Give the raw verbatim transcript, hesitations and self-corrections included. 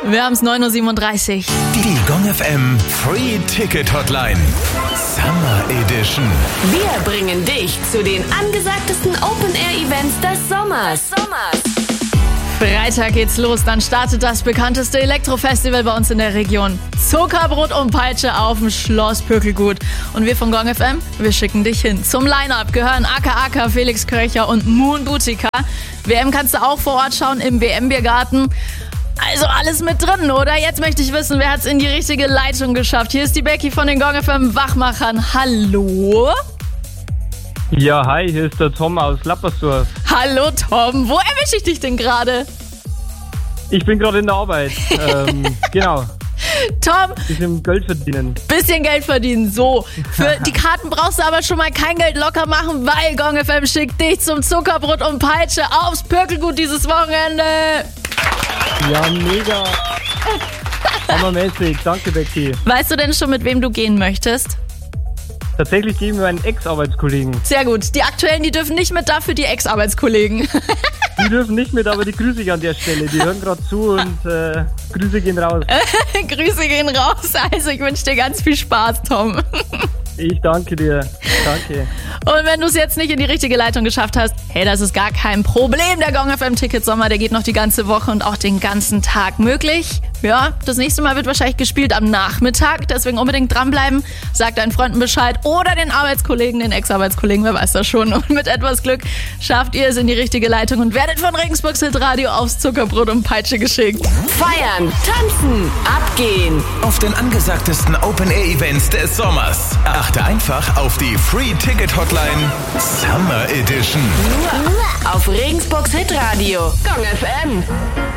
Wir haben es neun Uhr siebenunddreißig. Die Gong F M Free Ticket Hotline. Summer Edition. Wir bringen dich zu den angesagtesten Open-Air-Events des Sommers. Des Sommers. Freitag geht's los, dann startet das bekannteste Elektrofestival bei uns in der Region. Zuckerbrot und Peitsche auf dem Schloss Pökelgut. Und wir von Gong F M, wir schicken dich hin. Zum Line-Up gehören Aka Aka, Felix Kröcher und Moon Boutica. W M kannst du auch vor Ort schauen im W M-Biergarten. Also alles mit drin, oder? Jetzt möchte ich wissen, wer hat's in die richtige Leitung geschafft. Hier ist die Becky von den Gong F M Wachmachern. Hallo? Ja, hi, hier ist der Tom aus Lappersdorf. Hallo Tom, wo erwische ich dich denn gerade? Ich bin gerade in der Arbeit. ähm, genau. Tom, bisschen Geld verdienen. Bisschen Geld verdienen, so. Für die Karten brauchst du aber schon mal kein Geld locker machen, weil Gong F M schickt dich zum Zuckerbrot und Peitsche aufs Pökelgut dieses Wochenende. Ja, mega. Hammermäßig, danke Becky. Weißt du denn schon, mit wem du gehen möchtest? Tatsächlich geben wir einen Ex-Arbeitskollegen. Sehr gut. Die Aktuellen, die dürfen nicht mit, dafür die Ex-Arbeitskollegen. Die dürfen nicht mit, aber die grüße ich an der Stelle. Die hören gerade zu und äh, Grüße gehen raus. Grüße gehen raus. Also ich wünsche dir ganz viel Spaß, Tom. Ich danke dir. Danke. Und wenn du es jetzt nicht in die richtige Leitung geschafft hast, hey, das ist gar kein Problem. Der Gong F M Ticket Sommer, der geht noch die ganze Woche und auch den ganzen Tag möglich. Ja, das nächste Mal wird wahrscheinlich gespielt am Nachmittag, deswegen unbedingt dranbleiben. Sag deinen Freunden Bescheid oder den Arbeitskollegen, den Ex-Arbeitskollegen, wer weiß das schon. Und mit etwas Glück schafft ihr es in die richtige Leitung und werdet von Regensburgs Hitradio aufs Zuckerbrot und Peitsche geschickt. Feiern, tanzen, abgehen. Auf den angesagtesten Open-Air-Events des Sommers. Achte einfach auf die Free Ticket Hotline Summer Edition. Nur auf Regensburgs Hitradio. Gong F M.